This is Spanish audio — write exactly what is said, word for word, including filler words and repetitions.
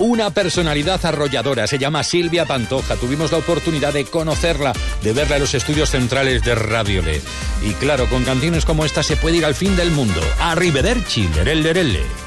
Una personalidad arrolladora, se llama Silvia Pantoja. Tuvimos la oportunidad de conocerla, de verla en los estudios centrales de Radio Le. Y claro, con canciones como esta se puede ir al fin del mundo. Arrivederci, lerelle, lerelle.